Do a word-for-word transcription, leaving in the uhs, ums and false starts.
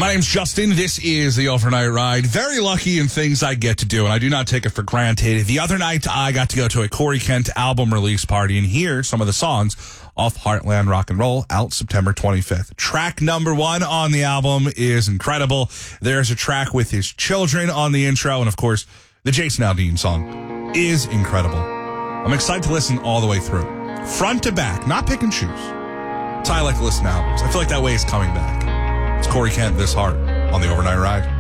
My name's Justin. This is the Overnight Ride. Very lucky in things I get to do, and I do not take it for granted. The other night, I got to go to a Corey Kent album release party and hear some of the songs off Heartland Rock and Roll, out September twenty-fifth. Track number one on the album is incredible. There's a track with his children on the intro, and of course, the Jason Aldean song is incredible. I'm excited to listen all the way through. Front to back, not pick and choose. That's how I like to listen to albums. I feel like that way is coming back. It's Corey Kent, This Heart, on the Overnight Ride.